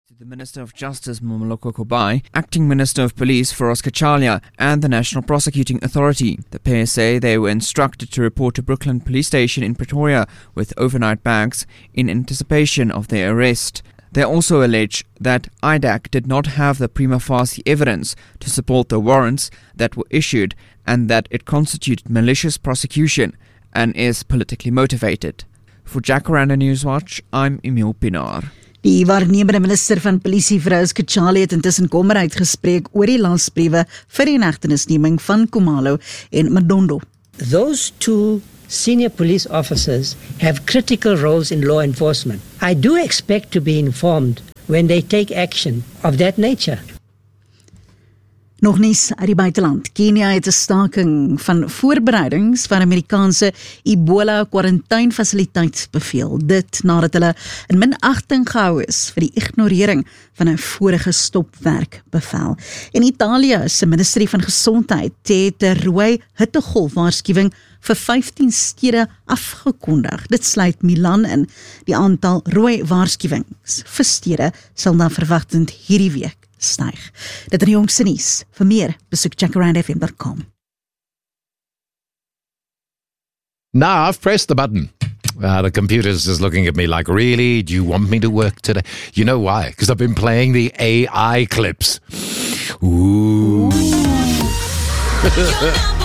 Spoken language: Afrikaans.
The Minister of Justice Mmamoloko Kubayi, Acting Minister of Police Feroz Kachalia, and the National Prosecuting Authority. The pair say they were instructed to report to Brooklyn Police Station in Pretoria with overnight bags in anticipation of their arrest. They also allege that IDAC did not have the prima facie evidence to support the warrants that were issued and that it constituted malicious prosecution and is politically motivated. For Jacaranda Newswatch, I'm Emil Pinaar. Die waarnemende minister van polisie Feroz Kachalia het intussen kommer uitgespreek oor die lasbriewe vir die inhegtenisneming van Khumalo en Madondo. Those two senior police officers have critical roles in law enforcement. I do expect to be informed when they take action of that nature. Nog nies uit die buiteland. Kenia het 'n staking van voorbereidings van Amerikaanse Ebola kwarantainfasiliteit beveel. Dit nadat hulle in minagting gehou is vir die ignorering van 'n vorige stopwerkbevel. In Italië se ministerie van gesondheid het 'n rooi hittegolf waarskuwing vir 15 stede afgekondig. Dit sluit Milan in. Die aantal rooi waarskuwings vir stede sal na verwagtend hierdie week styg. Dit is die jongste nuus. Vir meer, besoek jacarandafm.com. Now I've pressed the button. The computer's just looking at me like, really? Do you want me to work today? You know why? Because I've been playing the AI clips. Ooh.